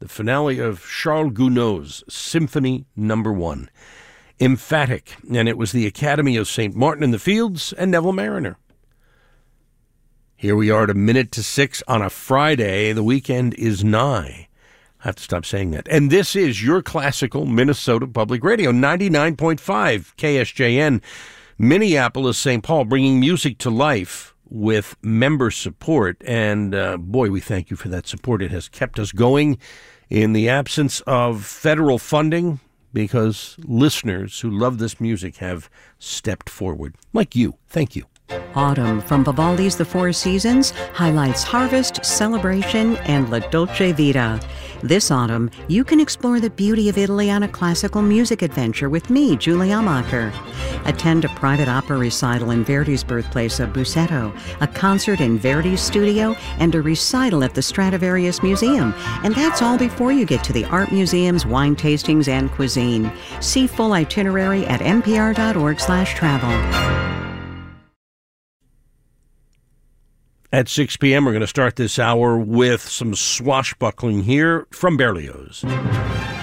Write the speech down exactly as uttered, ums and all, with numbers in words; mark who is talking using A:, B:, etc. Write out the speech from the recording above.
A: the finale of Charles Gounod's Symphony Number One. Emphatic, and it was the Academy of Saint Martin in the Fields and Neville Mariner. Here we are at a minute to six on a Friday. The weekend is nigh. I have to stop saying that. And this is your classical Minnesota Public Radio, ninety-nine point five K S J N, Minneapolis, Saint Paul, bringing music to life with member support. And uh, boy, we thank you for that support. It has kept us going in the absence of federal funding because listeners who love this music have stepped forward. Like you. Thank you.
B: Autumn from Vivaldi's The Four Seasons highlights harvest, celebration, and La Dolce Vita. This autumn, you can explore the beauty of Italy on a classical music adventure with me, Julie Amacher. Attend a private opera recital in Verdi's birthplace of Busseto, a concert in Verdi's studio, and a recital at the Stradivarius Museum. And that's all before you get to the art museums, wine tastings, and cuisine. See full itinerary at npr.org slash travel.
A: At six p.m., we're going to start this hour with some swashbuckling here from Berlioz.